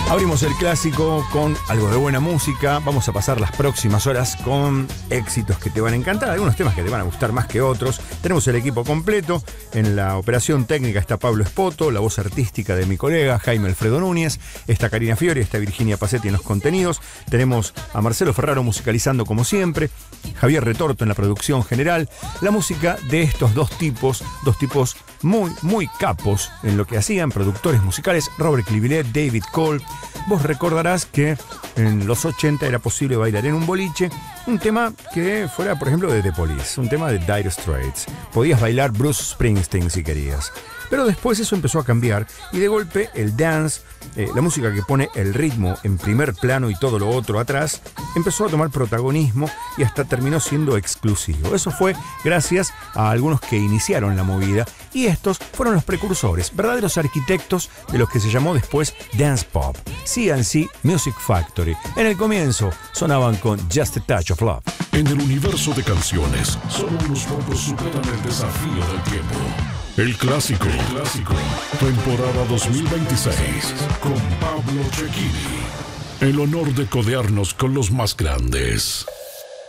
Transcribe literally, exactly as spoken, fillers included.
Abrimos el clásico con algo de buena música. Vamos a pasar las próximas horas con éxitos que te van a encantar, algunos temas que te van a gustar más que otros. Tenemos el equipo completo. En la operación técnica está Pablo Espoto, la voz artística de mi colega Jaime Alfredo Núñez, está Karina Fiori, está Virginia Pacetti en los contenidos. Tenemos a Marcelo Ferraro musicalizando como siempre, Javier Retorto en la producción general. La música de estos dos tipos, dos tipos muy, muy capos en lo que hacían, productores musicales, Robert Clivillet, David Cole. Vos recordarás que en los ochenta era posible bailar en un boliche un tema que fuera, por ejemplo, de The Police, un tema de Dire Straits. Podías bailar Bruce Springsteen si querías. Pero después eso empezó a cambiar y de golpe el dance, eh, la música que pone el ritmo en primer plano y todo lo otro atrás, empezó a tomar protagonismo y hasta terminó siendo exclusivo. Eso fue gracias a algunos que iniciaron la movida y estos fueron los precursores, verdaderos arquitectos de lo que se llamó después Dance Pop, C and C Music Factory. En el comienzo sonaban con Just a Touch of Love. En el universo de canciones, solo unos pocos superan el desafío del tiempo. El clásico, el clásico, temporada dos mil veintiséis, con Pablo Cecchini. El honor de codearnos con los más grandes.